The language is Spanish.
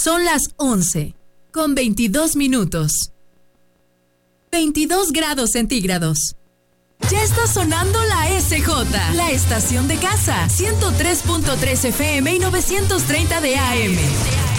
Son las 11:22. 22 grados centígrados. Ya está sonando la SJ, la estación de casa, 103.3 FM y 930 de AM.